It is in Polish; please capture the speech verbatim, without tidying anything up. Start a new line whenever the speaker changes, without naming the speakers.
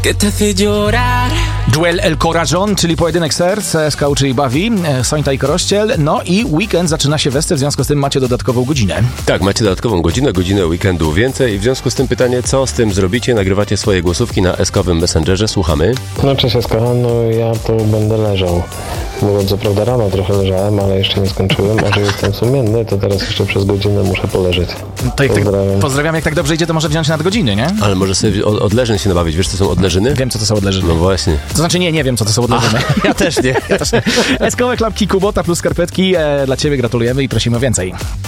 que te hace llorar.
Duel El Corazón, czyli pojedynek serc, S K U, czyli bawi, Sońta i Korościel. No i weekend zaczyna się wester, w związku z tym macie dodatkową godzinę.
Tak, macie dodatkową godzinę, godzinę weekendu więcej. W związku z tym pytanie, co z tym zrobicie? Nagrywacie swoje głosówki na eskowym Messengerze, słuchamy.
No cześć Eska, no ja tu będę leżał. Bo co prawda rano trochę leżałem, ale jeszcze nie skończyłem, a że jestem sumienny, to teraz jeszcze przez godzinę muszę poleżeć.
To jak
Pozdrawiam.
Tak, pozdrawiam, jak tak dobrze idzie, to może wziąć nadgodziny, nie?
Ale może sobie od, od leżyn się nabawić. Wiesz, co są odleżyny?
Wiem, co to są odleżyny.
No właśnie.
To znaczy nie, nie wiem, co to są odleżyny.
Ja też nie.
Ja też nie. Eskowe klapki, Kubota plus skarpetki e, dla Ciebie gratulujemy i prosimy o więcej.